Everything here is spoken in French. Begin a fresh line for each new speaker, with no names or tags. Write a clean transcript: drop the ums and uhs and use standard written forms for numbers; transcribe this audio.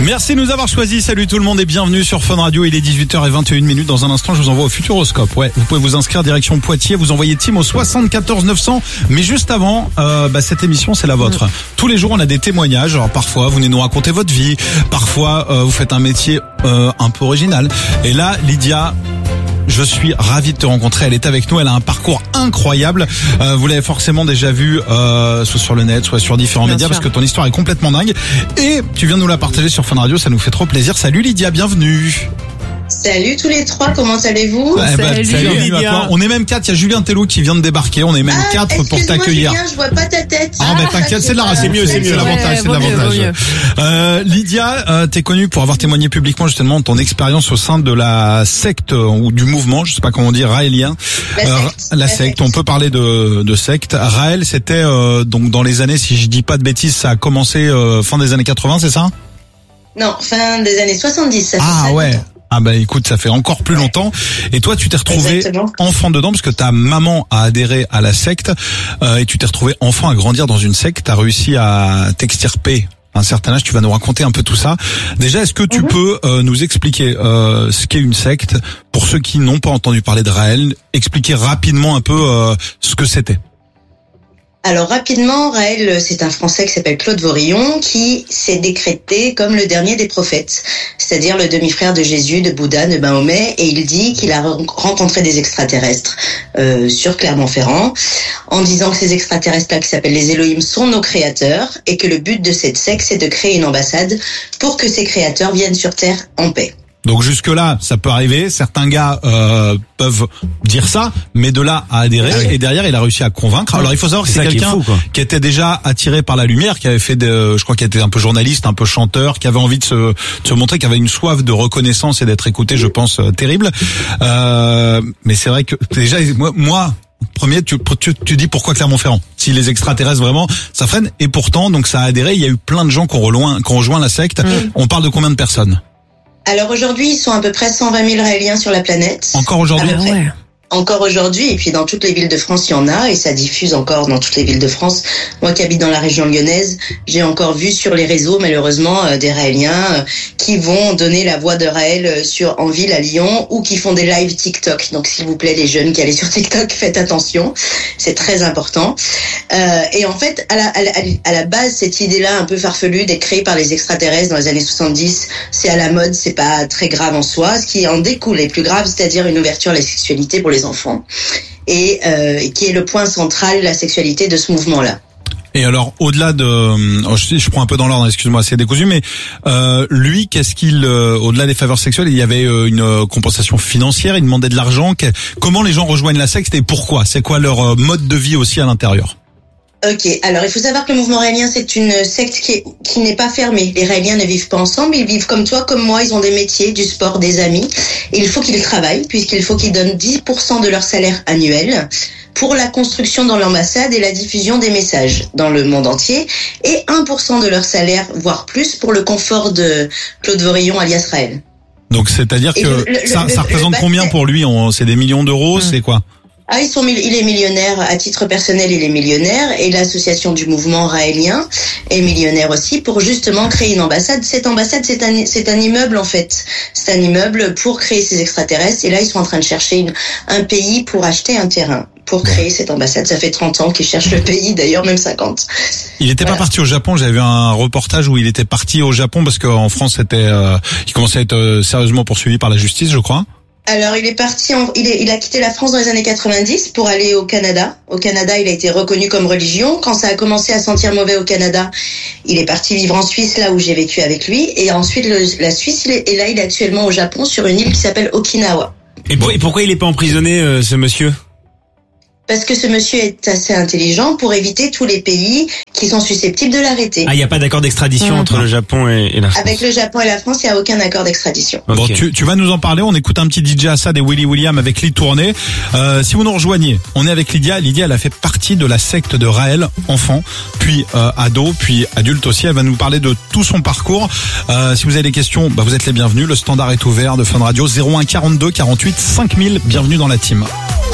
Merci de nous avoir choisis. Salut tout le monde et bienvenue sur Fun Radio. Il est 18h21. Dans un instant, je vous envoie au Futuroscope. Ouais, vous pouvez vous inscrire direction Poitiers. Vous envoyez Tim au 74 900. Mais juste avant, cette émission, c'est la vôtre. Tous les jours, on a des témoignages. Alors parfois, vous venez nous raconter votre vie. Parfois, vous faites un métier un peu original. Et là, Lydia, je suis ravi de te rencontrer. Elle est avec nous. Elle a un parcours incroyable. Vous l'avez forcément déjà vu, soit sur le net, soit sur différents médias, parce que ton histoire est complètement dingue. Et tu viens de nous la partager sur Fun Radio. Ça nous fait trop plaisir. Salut Lydia, bienvenue.
Salut tous les trois, comment allez-vous?
Salut Lydia. On est même 4, il y a Julien Tello qui vient de débarquer. On est même 4 pour t'accueillir.
Julien, je vois pas ta tête.
T'inquiète, c'est mieux, l'avantage, c'est l'avantage. Lydia, t'es connue pour avoir témoigné publiquement justement de ton expérience au sein de la secte ou du mouvement, je sais pas comment on dit, raélien. La secte. On peut parler de secte. Raël, c'était donc dans les années, si je dis pas de bêtises, ça a commencé fin des années 80, c'est ça?
Non, fin des années 70. Ça fait
ouais. Longtemps. Écoute, ça fait encore plus longtemps. Et toi, tu t'es retrouvé enfant dedans parce que ta maman a adhéré à la secte et tu t'es retrouvé enfant à grandir dans une secte. T'as réussi à t'extirper à un certain âge. Tu vas nous raconter un peu tout ça. Déjà, est-ce que tu peux nous expliquer ce qu'est une secte pour ceux qui n'ont pas entendu parler de Raël? Expliquer rapidement un peu ce que c'était.
Alors rapidement, Raël, c'est un Français qui s'appelle Claude Vorillon qui s'est décrété comme le dernier des prophètes, c'est-à-dire le demi-frère de Jésus, de Bouddha, de Mahomet, et il dit qu'il a rencontré des extraterrestres sur Clermont-Ferrand, en disant que ces extraterrestres-là, qui s'appellent les Elohim, sont nos créateurs, et que le but de cette secte, c'est de créer une ambassade pour que ces créateurs viennent sur Terre en paix.
Donc jusque-là, ça peut arriver. Certains gars peuvent dire ça, mais de là à adhérer, et derrière, il a réussi à convaincre. Alors il faut savoir que c'est quelqu'un qui était déjà attiré par la lumière, qui avait fait je crois qu'il était un peu journaliste, un peu chanteur, qui avait envie de se montrer, qui avait une soif de reconnaissance et d'être écouté, je pense, terrible. Mais c'est vrai que déjà, moi. Premier, tu dis pourquoi Clermont-Ferrand? Si les extraterrestres vraiment, ça freine. Et pourtant, donc ça a adhéré. Il y a eu plein de gens qui ont rejoint la secte. On parle de combien de personnes?
Alors aujourd'hui, ils sont à peu près 120 000 Raéliens sur la planète.
Encore aujourd'hui?
Encore aujourd'hui, et puis dans toutes les villes de France, il y en a, et ça diffuse encore dans toutes les villes de France. Moi qui habite dans la région lyonnaise, j'ai encore vu sur les réseaux, malheureusement, des Raéliens qui vont donner la voix de Raël en ville à Lyon, ou qui font des lives TikTok. Donc s'il vous plaît, les jeunes qui allez sur TikTok, faites attention, c'est très important. Et en fait, à la base, cette idée-là un peu farfelue d'être créée par les extraterrestres dans les années 70, c'est à la mode, c'est pas très grave en soi. Ce qui en découle est plus grave, c'est-à-dire une ouverture à la sexualité pour les enfants, et qui est le point central de la sexualité de ce mouvement-là.
Et alors, au-delà de, je prends un peu dans l'ordre, excuse-moi, c'est décousu, mais lui, qu'est-ce qu'il, au-delà des faveurs sexuelles, il y avait une compensation financière, il demandait de l'argent. Comment les gens rejoignent la secte et pourquoi? C'est quoi leur mode de vie aussi à l'intérieur?
Ok, alors il faut savoir que le mouvement raélien, c'est une secte qui n'est pas fermée. Les Raéliens ne vivent pas ensemble, ils vivent comme toi, comme moi, ils ont des métiers, du sport, des amis. Et il faut qu'ils travaillent, puisqu'il faut qu'ils donnent 10% de leur salaire annuel pour la construction dans l'ambassade et la diffusion des messages dans le monde entier, et 1% de leur salaire, voire plus, pour le confort de Claude Vorillon alias Raël. Donc
c'est-à-dire que ça représente combien pour lui? C'est des millions d'euros, c'est quoi?
Il est millionnaire, à titre personnel, il est millionnaire, et l'association du mouvement raélien est millionnaire aussi, pour justement créer une ambassade. Cette ambassade, c'est un immeuble, en fait. C'est un immeuble pour créer ces extraterrestres, et là, ils sont en train de chercher un pays pour acheter un terrain pour créer cette ambassade. Ça fait 30 ans qu'ils cherchent le pays, d'ailleurs, même 50.
Il n'était pas parti au Japon. J'avais vu un reportage où il était parti au Japon parce qu'en France, il commençait à être sérieusement poursuivi par la justice, je crois.
Alors, il est parti, il a quitté la France dans les années 90 pour aller au Canada. Au Canada, il a été reconnu comme religion. Quand ça a commencé à sentir mauvais au Canada, il est parti vivre en Suisse, là où j'ai vécu avec lui. Et ensuite, la Suisse, et là, il est actuellement au Japon, sur une île qui s'appelle Okinawa.
Et pourquoi il est pas emprisonné, ce monsieur?
Parce que ce monsieur est assez intelligent pour éviter tous les pays qui sont susceptibles de l'arrêter.
Ah, il n'y a pas d'accord d'extradition entre le Japon et la France?
Avec le Japon et la France, il n'y a aucun accord d'extradition.
Bon, tu vas nous en parler. On écoute un petit DJ Assad et Willy William avec Lee Tourné. Si vous nous rejoignez, on est avec Lydia. Lydia, elle a fait partie de la secte de Raël, enfant, puis ado, puis adulte aussi. Elle va nous parler de tout son parcours. Si vous avez des questions, vous êtes les bienvenus. Le standard est ouvert de Fun Radio, 01 42 48 5000. Bienvenue dans la team.